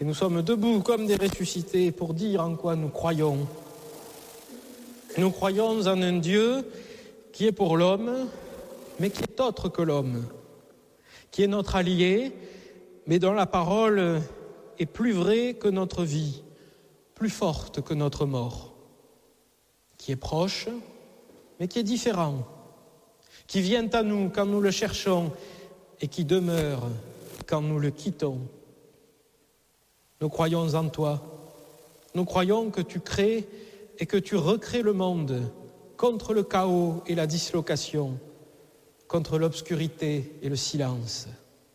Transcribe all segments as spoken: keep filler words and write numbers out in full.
Et nous sommes debout comme des ressuscités pour dire en quoi nous croyons. Nous croyons en un Dieu qui est pour l'homme, mais qui est autre que l'homme, qui est notre allié, mais dont la parole est plus vraie que notre vie, plus forte que notre mort, qui est proche, mais qui est différent, qui vient à nous quand nous le cherchons et qui demeure quand nous le quittons. Nous croyons en toi, nous croyons que tu crées et que tu recrées le monde contre le chaos et la dislocation, contre l'obscurité et le silence.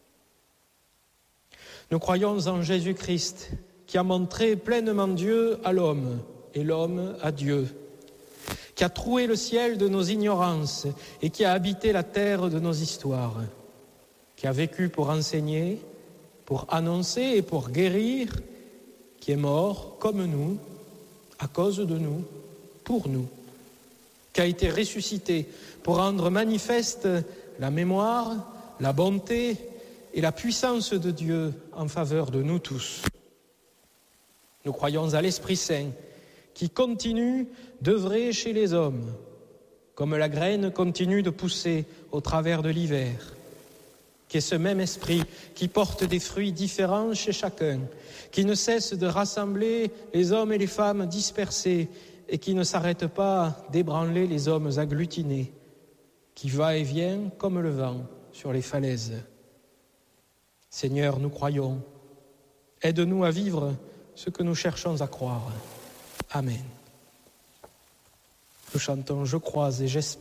Nous croyons en Jésus-Christ qui a montré pleinement Dieu à l'homme et l'homme à Dieu, qui a troué le ciel de nos ignorances et qui a habité la terre de nos histoires, qui a vécu pour enseigner, pour annoncer et pour guérir, qui est mort comme nous, à cause de nous, pour nous, qui a été ressuscité pour rendre manifeste la mémoire, la bonté et la puissance de Dieu en faveur de nous tous. Nous croyons à l'Esprit Saint qui continue d'œuvrer chez les hommes, comme la graine continue de pousser au travers de l'hiver, qui est ce même Esprit qui porte des fruits différents chez chacun, qui ne cesse de rassembler les hommes et les femmes dispersés et qui ne s'arrête pas d'ébranler les hommes agglutinés, qui va et vient comme le vent sur les falaises. Seigneur, nous croyons. Aide-nous à vivre ce que nous cherchons à croire. Amen. Nous chantons « Je crois et j'espère ».